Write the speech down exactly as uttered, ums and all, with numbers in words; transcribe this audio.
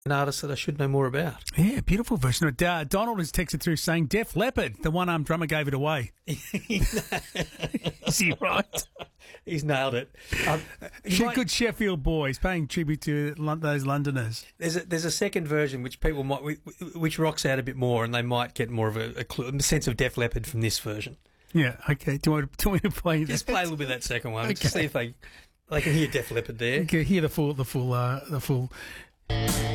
an artist that I should know more about. Yeah, beautiful version. Uh, Donald has texted through saying Def Leppard, the one-armed drummer, gave it away. Is he right? He's nailed it. Um, She, might, good Sheffield boy. He's paying tribute to Lon- those Londoners. there's a, there's a second version which people might which rocks out a bit more, and they might get more of a, a, clue, a sense of Def Leppard from this version. Yeah, okay. Do you want, do you want me to play Just that? play a little bit of that second one. Okay. Just see if they they can hear Def Leppard there. Okay, hear the full, the full, uh, the full.